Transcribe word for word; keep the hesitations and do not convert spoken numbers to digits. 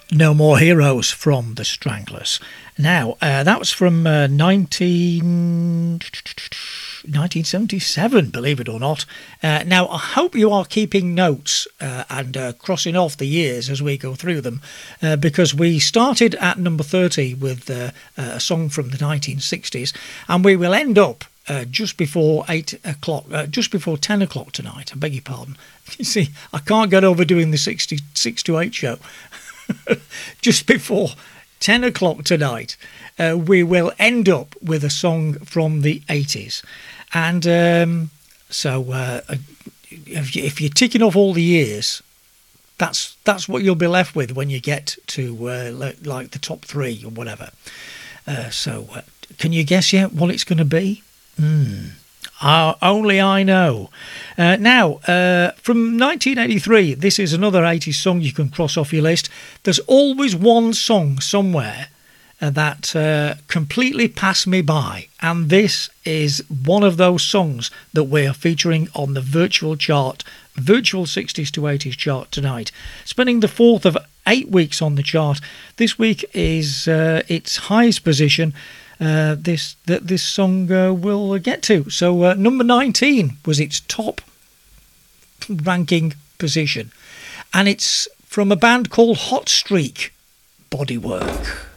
No More Heroes from the Stranglers. Now, uh, that was from uh, nineteen... nineteen seventy-seven, believe it or not. Uh, now, I hope you are keeping notes uh, and uh, crossing off the years as we go through them, uh, because we started at number thirty with uh, a song from the nineteen sixties, and we will end up uh, just before eight o'clock, uh, just before ten o'clock tonight. I beg your pardon. You see, I can't get over doing the sixty-six to eight show. Just before ten o'clock tonight, uh, we will end up with a song from the eighties. And um, so uh, if, you, if you're ticking off all the years, that's that's what you'll be left with when you get to uh, like the top three or whatever. Uh, so uh, can you guess yet what it's going to be? Hmm. Uh, only I know. Uh, now, uh, from nineteen eighty-three, this is another eighties song you can cross off your list. There's always one song somewhere uh, that uh, completely passed me by, and this is one of those songs that we are featuring on the virtual chart, virtual sixties to eighties chart tonight. Spending the fourth of eight weeks on the chart, this week is uh, its highest position. Uh, this that this song uh, will get to. So uh, number nineteen was its top ranking position, and it's from a band called Hot Streak, Bodywork.